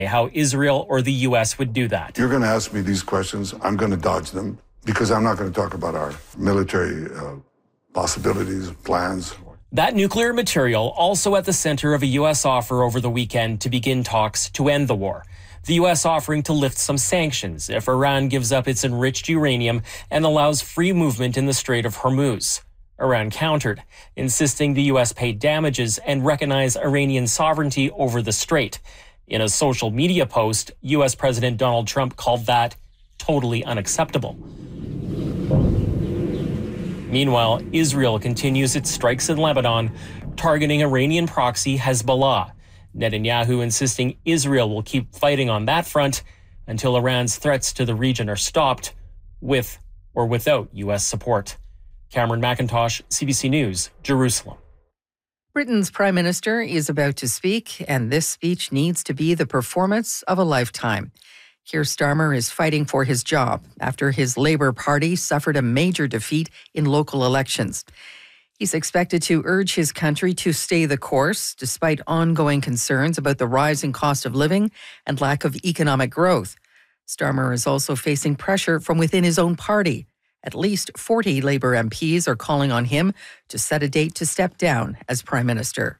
how Israel or the U.S. would do that. You're going to ask me these questions. I'm going to dodge them because I'm not going to talk about our military possibilities, plans. That nuclear material also at the center of a U.S. offer over the weekend to begin talks to end the war. The U.S. offering to lift some sanctions if Iran gives up its enriched uranium and allows free movement in the Strait of Hormuz. Iran countered, insisting the U.S. pay damages and recognize Iranian sovereignty over the strait. In a social media post, U.S. President Donald Trump called that totally unacceptable. Meanwhile, Israel continues its strikes in Lebanon, targeting Iranian proxy Hezbollah. Netanyahu insisting Israel will keep fighting on that front until Iran's threats to the region are stopped, with or without U.S. support. Cameron McIntosh, CBC News, Jerusalem. Britain's Prime Minister is about to speak, and this speech needs to be the performance of a lifetime. Keir Starmer is fighting for his job after his Labour Party suffered a major defeat in local elections. He's expected to urge his country to stay the course, despite ongoing concerns about the rising cost of living and lack of economic growth. Starmer is also facing pressure from within his own party. At least 40 Labour MPs are calling on him to set a date to step down as Prime Minister.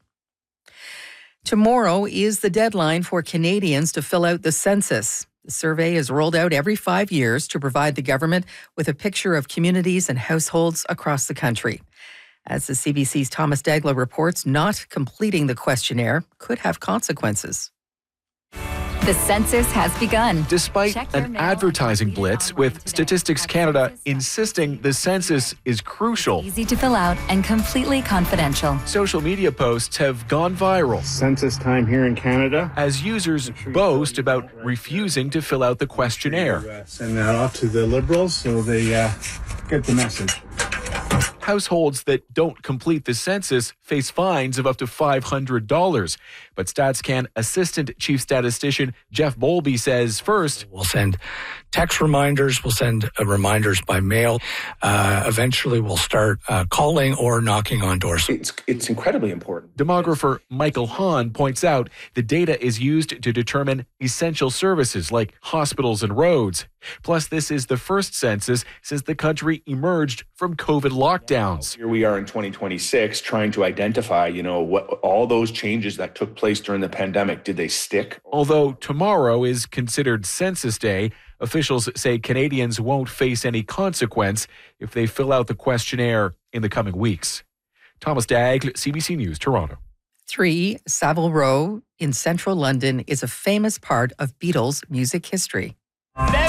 Tomorrow is the deadline for Canadians to fill out the census. The survey is rolled out every 5 years to provide the government with a picture of communities and households across the country. As the CBC's Thomas Dagla reports, not completing the questionnaire could have consequences. The census has begun. Despite an advertising blitz, with Statistics Canada insisting the census is crucial. Easy to fill out and completely confidential. Social media posts have gone viral. Census time here in Canada. As users boast about refusing to fill out the questionnaire. Send that off to the Liberals so they get the message. Households that don't complete the census face fines of up to $500. But StatsCan Assistant Chief Statistician Jeff Bowlby says first, we'll send text reminders, we'll send reminders by mail. Eventually, we'll start calling or knocking on doors. It's incredibly important. Demographer Michael Hahn points out the data is used to determine essential services like hospitals and roads. Plus, this is the first census since the country emerged from COVID lockdowns. Here we are in 2026 trying to identify, what all those changes that took place during the pandemic, did they stick? Although tomorrow is considered Census Day, officials say Canadians won't face any consequence if they fill out the questionnaire in the coming weeks. Thomas Dagg, CBC News, Toronto. 3 Savile Row in central London is a famous part of Beatles music history.